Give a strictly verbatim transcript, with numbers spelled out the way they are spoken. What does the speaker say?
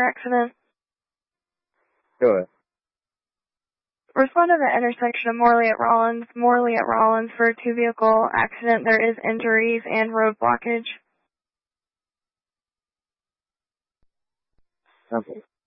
accident. Go ahead. Respond to the intersection of Morley at Rollins, Morley at Rollins for a two-vehicle accident. There is injuries and road blockage. Okay.